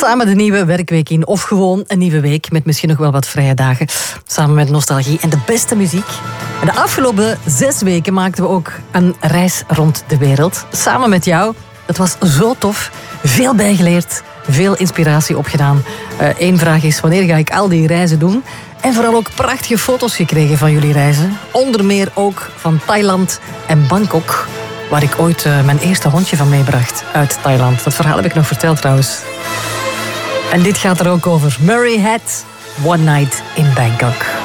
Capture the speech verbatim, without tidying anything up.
Samen de nieuwe werkweek in. Of gewoon een nieuwe week met misschien nog wel wat vrije dagen. Samen met nostalgie en de beste muziek. En de afgelopen zes weken maakten we ook een reis rond de wereld. Samen met jou. Dat was zo tof. Veel bijgeleerd. Veel inspiratie opgedaan. Eén uh, vraag is, wanneer ga ik al die reizen doen? En vooral ook prachtige foto's gekregen van jullie reizen. Onder meer ook van Thailand en Bangkok. Waar ik ooit uh, mijn eerste hondje van meebracht uit Thailand. Dat verhaal heb ik nog verteld trouwens. En dit gaat er ook over. Murray had One Night in Bangkok.